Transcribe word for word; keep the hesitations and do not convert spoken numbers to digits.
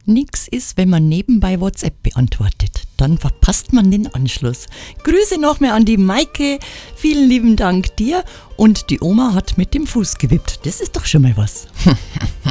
Nix ist, wenn man nebenbei WhatsApp beantwortet. Dann verpasst man den Anschluss. Grüße noch mehr an die Maike. Vielen lieben Dank dir. Und die Oma hat mit dem Fuß gewippt. Das ist doch schon mal was.